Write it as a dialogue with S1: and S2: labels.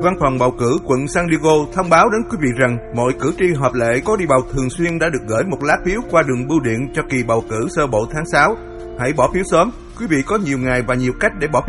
S1: Văn phòng bầu cử quận San Diego thông báo đến quý vị rằng mọi cử tri hợp lệ có đi bầu thường xuyên đã được gửi một lá phiếu qua đường bưu điện cho kỳ bầu cử sơ bộ tháng 6. Hãy bỏ phiếu sớm, quý vị có nhiều ngày và nhiều cách để bỏ phiếu.